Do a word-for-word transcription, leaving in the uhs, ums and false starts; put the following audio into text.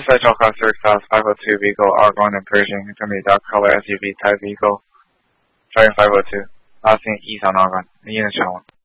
Central Class three Class five oh two vehicle, Argon and Persian, it's going to be a dark color S U V type vehicle, driving five oh two, last seen east on Argon, unit channel one.